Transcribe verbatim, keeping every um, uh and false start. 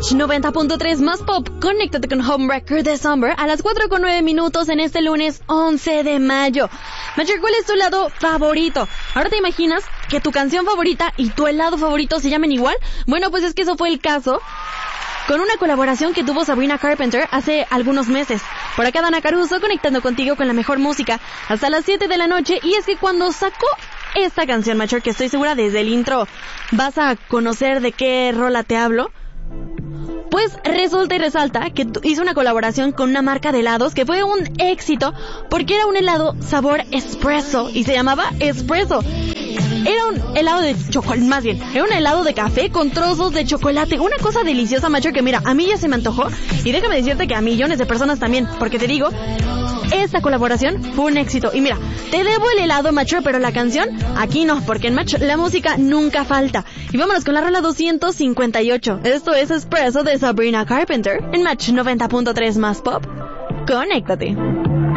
Match noventa punto tres más pop. Conéctate con Homewrecker de Summer a las cuatro con nueve minutos en este lunes once de mayo. Matcher, ¿cuál es tu helado favorito? ¿Ahora te imaginas que tu canción favorita y tu helado favorito se llamen igual? Bueno, pues es que eso fue el caso con una colaboración que tuvo Sabrina Carpenter hace algunos meses. Por acá Dana Caruso conectando contigo con la mejor música hasta las siete de la noche. Y es que cuando sacó esta canción, Matcher, que estoy segura desde el intro vas a conocer de qué rola te hablo, pues resulta y resalta que hizo una colaboración con una marca de helados que fue un éxito porque era un helado sabor espresso y se llamaba Espresso. Era un helado de chocolate, más bien, era un helado de café con trozos de chocolate. Una cosa deliciosa, Matcher, que mira, a mí ya se me antojó. Y déjame decirte que a millones de personas también, porque te digo, esta colaboración fue un éxito. Y mira, te debo el helado, Matcher, pero la canción, aquí no, porque en Match la música nunca falta. Y vámonos con la rola doscientos cincuenta y ocho. Esto es Espresso de Sabrina Carpenter en Match noventa punto tres más pop. Conéctate.